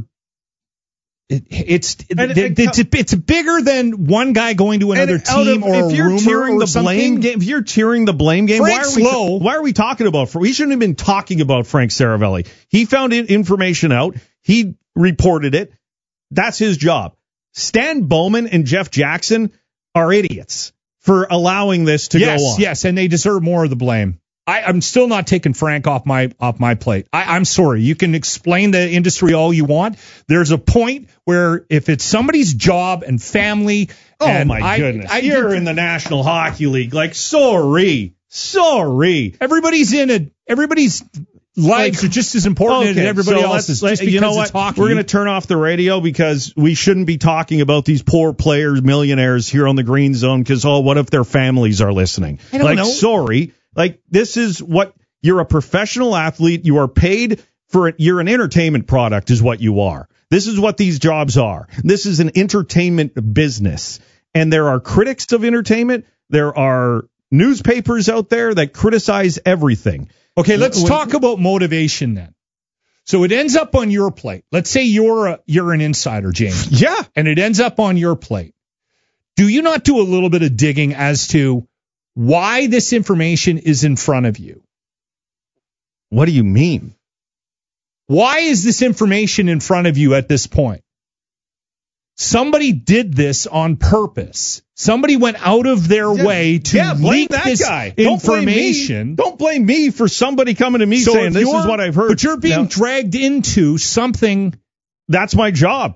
it's bigger than one guy going to another team or a rumor or something. If you're cheering the blame game, why are we talking about? We shouldn't have been talking about Frank Seravalli. He found information out. He reported it. That's his job. Stan Bowman and Jeff Jackson are idiots for allowing this to go on. Yes, and they deserve more of the blame. I'm still not taking Frank off my plate. I'm sorry. You can explain the industry all you want. There's a point where if it's somebody's job and family. Oh, my goodness. You're in the National Hockey League. Like, sorry. Everybody's in it. Everybody's lives are just as important as everybody else's. Just because it's hockey. We're going to turn off the radio because we shouldn't be talking about these poor players, millionaires here on the Green Zone because, what if their families are listening? I don't know. Sorry. This is what you're a professional athlete. You are paid for it. You're an entertainment product is what you are. This is what these jobs are. This is an entertainment business. And there are critics of entertainment. There are newspapers out there that criticize everything. Okay, let's talk about motivation then. So it ends up on your plate. Let's say you're an insider, James. Yeah. And it ends up on your plate. Do you not do a little bit of digging as to why this information is in front of you? What do you mean? Why is this information in front of you at this point? Somebody did this on purpose. Somebody went out of their way to leak this information. Don't blame me for somebody coming to me saying this is what I've heard. But you're being dragged into something. That's my job.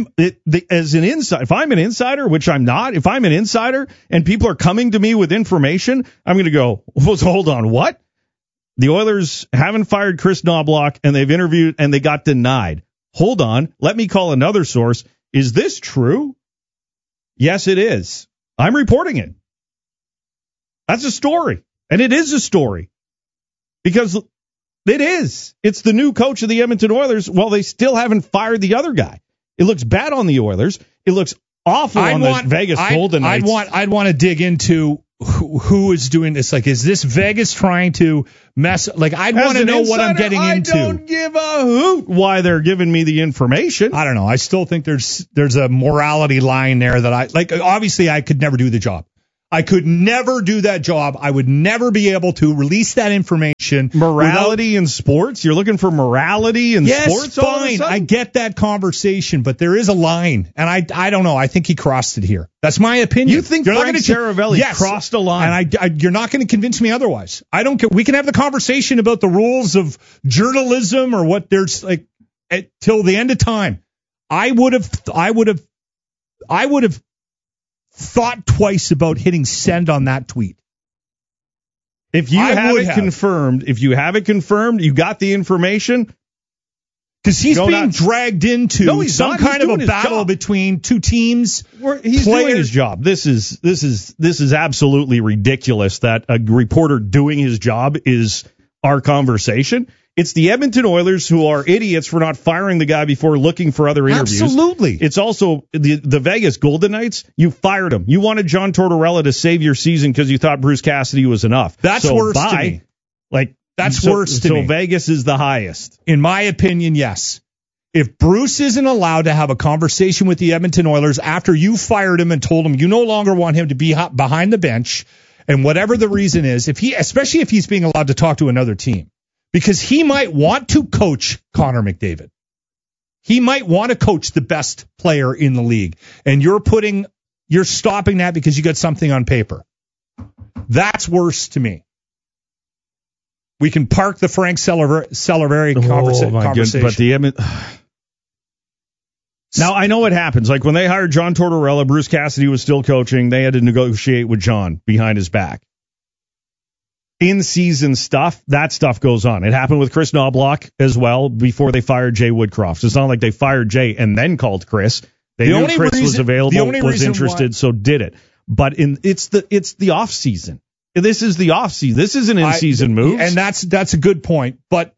As an insider. If I'm an insider, which I'm not, if I'm an insider and people are coming to me with information, I'm going to go, hold on, what? The Oilers haven't fired Chris Knobloch and they've interviewed and they got denied. Hold on. Let me call another source. Is this true? Yes, it is. I'm reporting it. That's a story. And it is a story. Because it is. It's the new coach of the Edmonton Oilers. Well, they still haven't fired the other guy. It looks bad on the Oilers. It looks awful on the Vegas Golden Knights. I'd want to dig into who is doing this. Like, is this Vegas trying to mess? Like, I'd want to know what I'm getting into. I don't give a hoot why they're giving me the information. I don't know. I still think there's a morality line there that obviously I could never do the job. I could never do that job. I would never be able to release that information. Morality in sports? You're looking for morality in sports? Yes, fine. I get that conversation, but there is a line, and I don't know. I think he crossed it here. That's my opinion. You think Frank Saravelli crossed a line? And you're not going to convince me otherwise. I don't care. We can have the conversation about the rules of journalism or what there's like till the end of time. I would have thought twice about hitting send on that tweet. If you have it confirmed, you got the information. Because he's being dragged into some kind of a battle between two teams. He's doing his job. This is absolutely ridiculous that a reporter doing his job is our conversation. It's the Edmonton Oilers who are idiots for not firing the guy before looking for other interviews. Absolutely. It's also the Vegas Golden Knights. You fired him. You wanted John Tortorella to save your season because you thought Bruce Cassidy was enough. That's worse to me. That's worse to me. So Vegas is the highest. In my opinion, yes. If Bruce isn't allowed to have a conversation with the Edmonton Oilers after you fired him and told him you no longer want him to be behind the bench, and whatever the reason is, especially if he's being allowed to talk to another team, because he might want to coach Connor McDavid. He might want to coach the best player in the league. And you're stopping that because you got something on paper. That's worse to me. We can park the Frank Saravelli conversation. But now, I know what happens. Like when they hired John Tortorella, Bruce Cassidy was still coaching. They had to negotiate with John behind his back. In-season stuff, that stuff goes on. It happened with Chris Knobloch as well before they fired Jay Woodcroft. It's not like they fired Jay and then called Chris. They knew Chris was available, was interested, so did it. But it's the off season. This is the off season. This is an in-season move, and that's a good point. But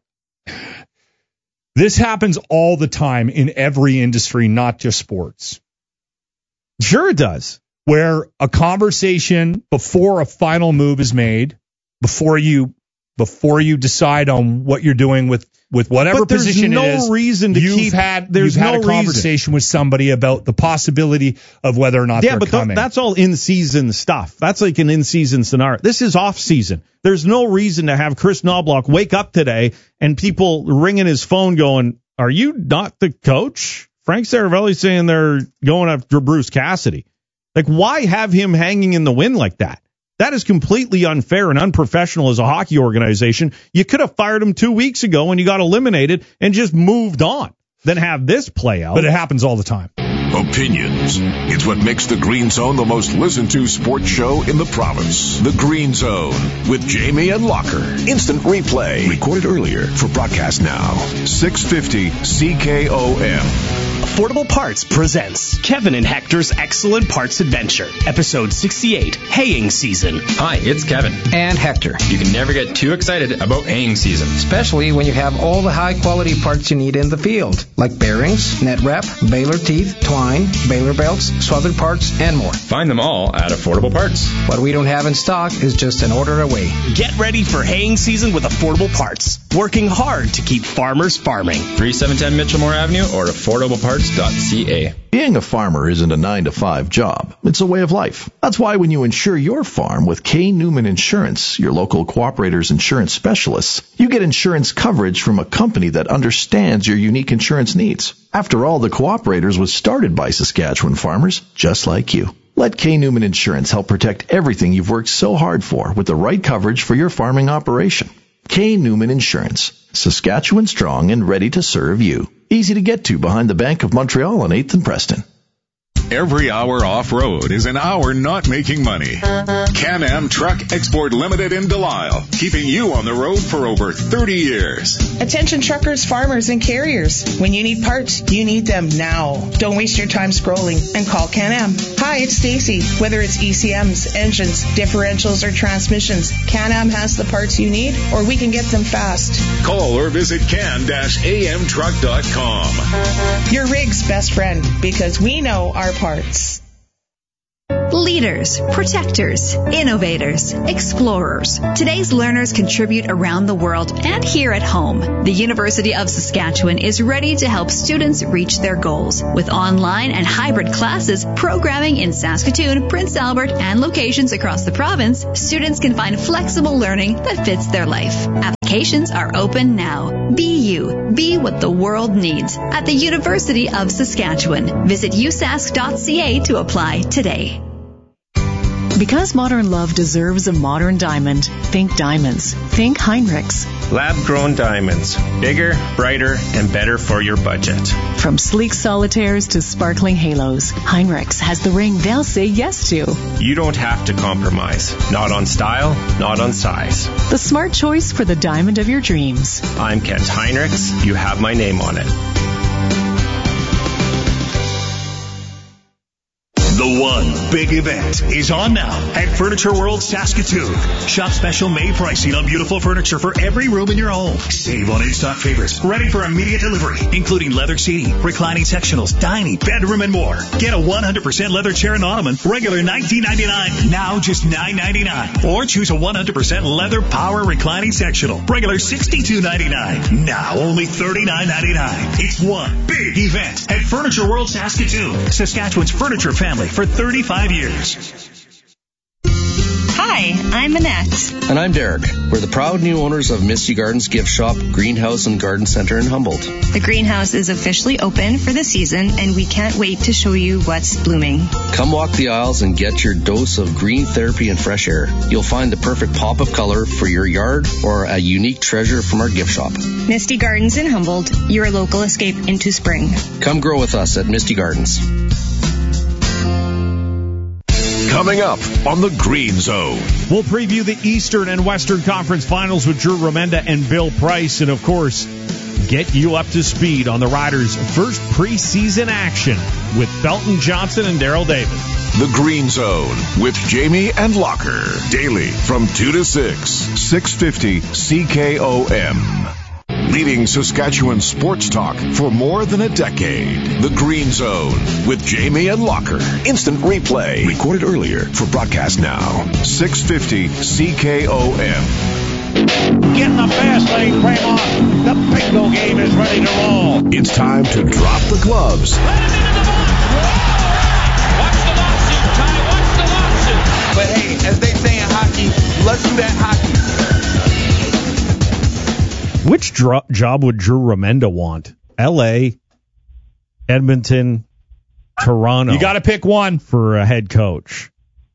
this happens all the time in every industry, not just sports. Sure, it does. Where a conversation before a final move is made, before you decide on what you're doing with whatever position it is. There's no reason to you've had a conversation with somebody about the possibility of whether or not they're coming. That's all in-season stuff. That's like an in-season scenario. This is off-season. There's no reason to have Chris Knobloch wake up today and people ringing his phone going, "Are you not the coach?" Frank Saravelli saying they're going after Bruce Cassidy. Like, why have him hanging in the wind like that? That is completely unfair and unprofessional as a hockey organization. You could have fired him 2 weeks ago when you got eliminated and just moved on than have this play out. But it happens all the time. Opinions. It's what makes the Green Zone the most listened to sports show in the province. The Green Zone with Jamie and Locker. Instant replay. Recorded earlier for broadcast now. 650 CKOM. Affordable Parts presents Kevin and Hector's Excellent Parts Adventure, episode 68, Haying Season. Hi, it's Kevin. And Hector. You can never get too excited about haying season. Especially when you have all the high-quality parts you need in the field, like bearings, net wrap, baler teeth, twine, baler belts, swathered parts, and more. Find them all at Affordable Parts. What we don't have in stock is just an order away. Get ready for haying season with Affordable Parts, working hard to keep farmers farming. 3710 Mitchellmore Avenue or affordableparts.ca. Being a farmer isn't a 9-to-5 job. It's a way of life. That's why when you insure your farm with K. Newman Insurance, your local Cooperators insurance specialists, you get insurance coverage from a company that understands your unique insurance needs. After all, the Cooperators was started by Saskatchewan farmers just like you. Let K. Newman Insurance help protect everything you've worked so hard for with the right coverage for your farming operation. K. Newman Insurance, Saskatchewan strong and ready to serve you. Easy to get to behind the Bank of Montreal on 8th and Preston. Every hour off-road is an hour not making money. Can-Am Truck Export Limited in Delisle, keeping you on the road for over 30 years. Attention truckers, farmers, and carriers. When you need parts, you need them now. Don't waste your time scrolling and call Can-Am. Hi, it's Stacy. Whether it's ECMs, engines, differentials, or transmissions, Can-Am has the parts you need, or we can get them fast. Call or visit can-amtruck.com. Your rig's best friend, because we know our parts. Leaders, protectors, innovators, explorers. Today's learners contribute around the world and here at home. The University of Saskatchewan is ready to help students reach their goals. With online and hybrid classes, programming in Saskatoon, Prince Albert, and locations across the province, students can find flexible learning that fits their life. Applications are open now. Be you. Be what the world needs at the University of Saskatchewan. Visit usask.ca to apply today. Because modern love deserves a modern diamond, think diamonds. Think Heinrichs. Lab-grown diamonds. Bigger, brighter, and better for your budget. From sleek solitaires to sparkling halos, Heinrichs has the ring they'll say yes to. You don't have to compromise. Not on style, not on size. The smart choice for the diamond of your dreams. I'm Kent Heinrichs. You have my name on it. The one big event is on now at Furniture World Saskatoon. Shop special May pricing on beautiful furniture for every room in your home. Save on in-stock favorites ready for immediate delivery, including leather seating, reclining sectionals, dining, bedroom, and more. Get a 100% leather chair and ottoman, regular $19.99, now just $9.99. Or choose a 100% leather power reclining sectional, regular $62.99, now only $39.99. It's one big event at Furniture World Saskatoon, Saskatchewan's furniture family for 35 years. Hi, I'm Annette. And I'm Derek. We're the proud new owners of Misty Gardens Gift Shop, Greenhouse, and Garden Center in Humboldt. The greenhouse is officially open for the season, and we can't wait to show you what's blooming. Come walk the aisles and get your dose of green therapy and fresh air. You'll find the perfect pop of color for your yard or a unique treasure from our gift shop. Misty Gardens in Humboldt, your local escape into spring. Come grow with us at Misty Gardens. Coming up on the Green Zone. We'll preview the Eastern and Western Conference Finals with Drew Remenda and Bill Price, and of course, get you up to speed on the Riders' first preseason action with Belton Johnson and Daryl Davis. The Green Zone with Jamie and Locker. Daily from 2 to 6, 650 CKOM. Leading Saskatchewan sports talk for more than a decade. The Green Zone with Jamie and Locker. Instant replay. Recorded earlier for broadcast now. 650 CKOM. Get in the fast lane, Fremont. The bingo game is ready to roll. It's time to drop the gloves. But hey, as they say in hockey, let's do that hockey. Which job would Drew Remenda want? L.A., Edmonton, Toronto. You got to pick one for a head coach.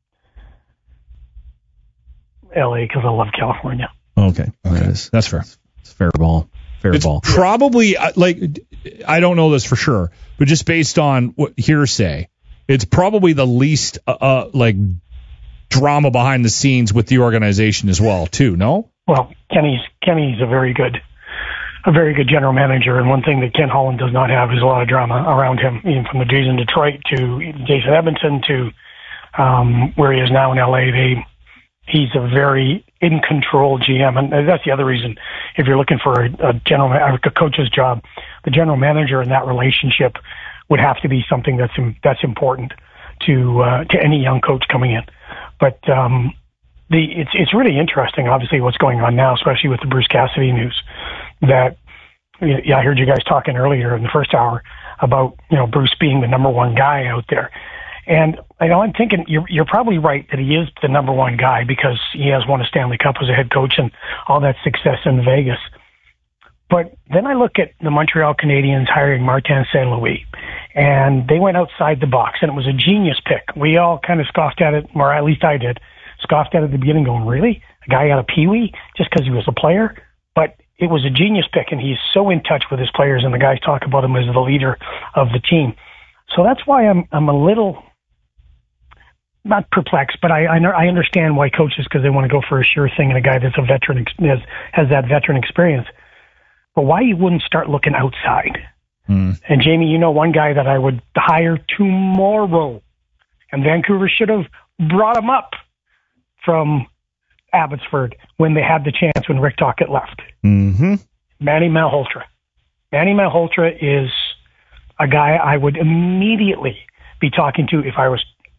L.A. because I love California. Okay. That's fair. It's fair ball. It's probably, I don't know this for sure, but just based on what hearsay, it's probably the least, drama behind the scenes with the organization as well, too, no? Well, Kenny's a very good general manager, and one thing that Ken Holland does not have is a lot of drama around him, even from the days in Detroit to Jason Edmonton to where he is now in LA. He's a very in control GM, and that's the other reason. If you're looking for a coach's job, the general manager and that relationship would have to be something that's important to any young coach coming in. But it's really interesting, obviously, what's going on now, especially with the Bruce Cassidy news. That I heard you guys talking earlier in the first hour about Bruce being the number one guy out there, and I'm thinking you're probably right that he is the number one guy because he has won a Stanley Cup as a head coach and all that success in Vegas. But then I look at the Montreal Canadiens hiring Martin St. Louis, and they went outside the box, and it was a genius pick. We all kind of scoffed at it, or at least I did. Scoffed at it at the beginning, going, really? A guy out of Pee-wee just because he was a player? But it was a genius pick, and he's so in touch with his players, and the guys talk about him as the leader of the team. So that's why I'm a little, not perplexed, but I understand why coaches, because they want to go for a sure thing and a guy that's a veteran, has that veteran experience. But why you wouldn't start looking outside? And Jamie, one guy that I would hire tomorrow, and Vancouver should have brought him up from Abbotsford when they had the chance when Rick Tocchet left. Mm-hmm. Manny Malhotra. Manny Malhotra is a guy I would immediately be talking to if I was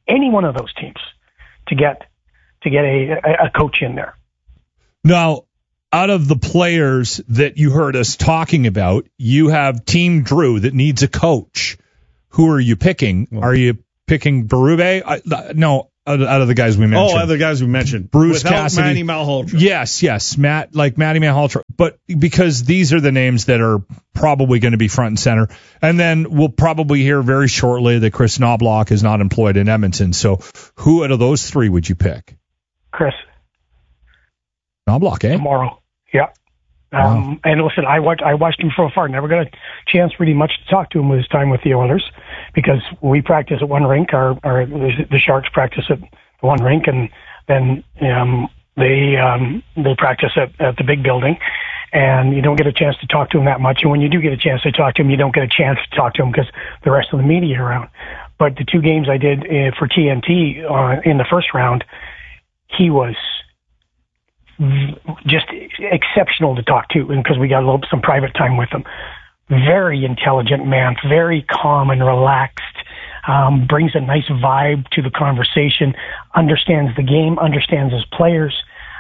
any one of those teams to get a coach in there. Now, out of the players that you heard us talking about, you have Team Drew that needs a coach. Who are you picking? Are you picking Berube? No, out of the guys we mentioned. Oh, other guys we mentioned. Bruce Without Cassidy. Matty Malhotra. Yes. Matty Malhotra. But because these are the names that are probably going to be front and center. And then we'll probably hear very shortly that Chris Knobloch is not employed in Edmonton. So who out of those three would you pick? Chris. Knobloch, eh? Tomorrow. Yeah. Wow. And listen, I watched him from afar. Never got a chance really much to talk to him with his time with the Oilers because we practice at one rink. The Sharks practice at one rink, and then they practice at the big building. And you don't get a chance to talk to him that much. And when you do get a chance to talk to him, you don't get a chance to talk to him because the rest of the media are around. But the two games I did for TNT in the first round, he was just exceptional to talk to, and because we got some private time with him. Very intelligent man, very calm and relaxed, brings a nice vibe to the conversation, understands the game, understands his players.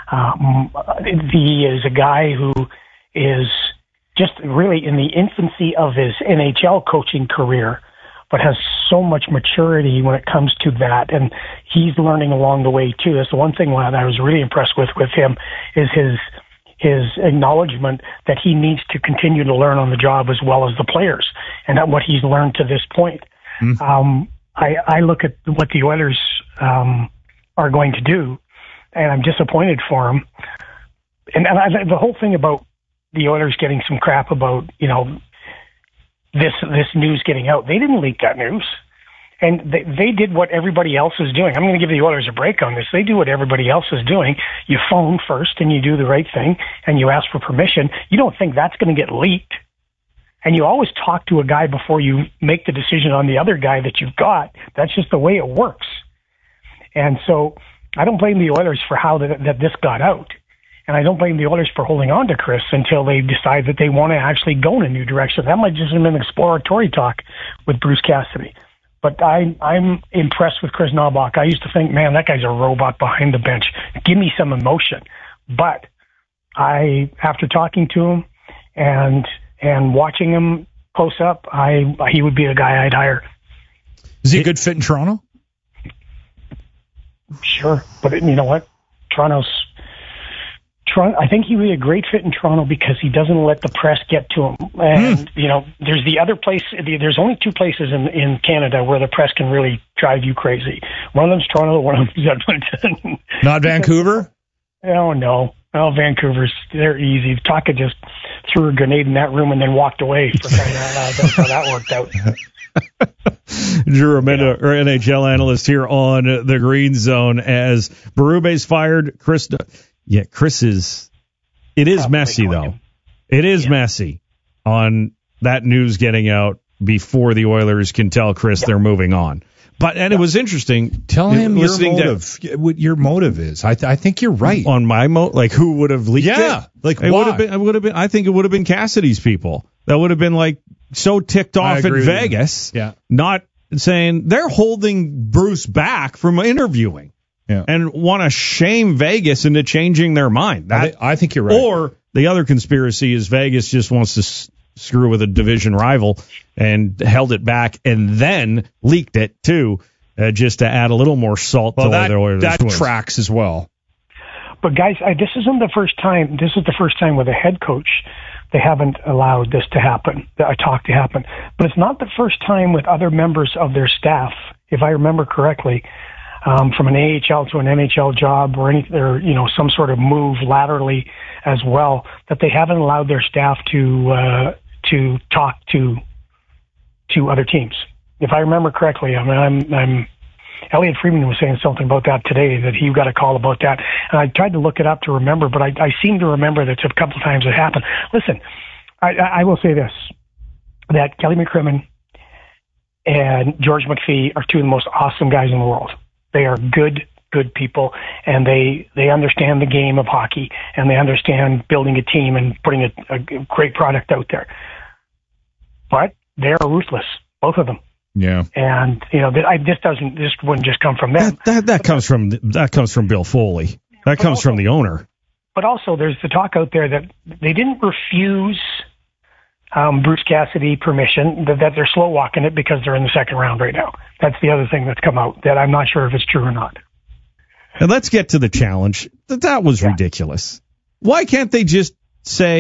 He is a guy who is just really in the infancy of his NHL coaching career, but has so much maturity when it comes to that. And he's learning along the way, too. That's the one thing that I was really impressed with him is his acknowledgement that he needs to continue to learn on the job as well as the players, and that what he's learned to this point. Mm-hmm. I look at what the Oilers are going to do, and I'm disappointed for him. And the whole thing about the Oilers getting some crap about, this news getting out. They didn't leak that news. And they did what everybody else is doing. I'm going to give the Oilers a break on this. They do what everybody else is doing. You phone first and you do the right thing and you ask for permission. You don't think that's going to get leaked. And you always talk to a guy before you make the decision on the other guy that you've got. That's just the way it works. And so I don't blame the Oilers for how that this got out. And I don't blame the Oilers for holding on to Chris until they decide that they want to actually go in a new direction. That might just have been exploratory talk with Bruce Cassidy. But I'm impressed with Chris Knobloch. I used to think, man, that guy's a robot behind the bench. Give me some emotion. But after talking to him and watching him close up, he would be the guy I'd hire. Is he a good fit in Toronto? Sure. But you know what? I think he would be a great fit in Toronto because he doesn't let the press get to him. And, there's the other place, there's only two places in Canada where the press can really drive you crazy. One of them's Toronto, one of them's Edmonton. Not Vancouver? Oh, no. Oh, Vancouver's, they're easy. Taka just threw a grenade in that room and then walked away for crying out loud. That's how that worked out. Drew Armenta, our NHL analyst here on the Green Zone. As Berube's fired, Chris is. It is messy, though. It is messy on that news getting out before the Oilers can tell Chris they're moving on. But it was interesting. Tell him your motive. What your motive is. I think you're right. On my like who would have leaked it? Yeah. Like it would have been. I think it would have been Cassidy's people. That would have been like so ticked off in Vegas. Yeah. Not saying they're holding Bruce back from interviewing. Yeah. And want to shame Vegas into changing their mind. I think you're right. Or the other conspiracy is Vegas just wants to screw with a division rival and held it back and then leaked it too, just to add a little more salt to that, the Oilers. That tracks as well. But guys, this isn't the first time. This is the first time with a head coach they haven't allowed this to happen, a talk to happen. But it's not the first time with other members of their staff, if I remember correctly. From an AHL to an NHL job or some sort of move laterally as well, that they haven't allowed their staff to talk to other teams. If I remember correctly, I'm Elliot Friedman was saying something about that today, that he got a call about that. And I tried to look it up to remember, but I seem to remember that a couple of times it happened. Listen, I will say this, that Kelly McCrimmon and George McPhee are two of the most awesome guys in the world. They are good people, and they understand the game of hockey, and they understand building a team and putting a great product out there. But they are ruthless, both of them. Yeah. And this wouldn't just come from them. That comes from Bill Foley. That comes from the owner. But also, there's the talk out there that they didn't refuse Bruce Cassidy permission, that they're slow walking it because they're in the second round right now. That's the other thing that's come out that I'm not sure if it's true or not. And let's get to the challenge. That was ridiculous. Why can't they just say,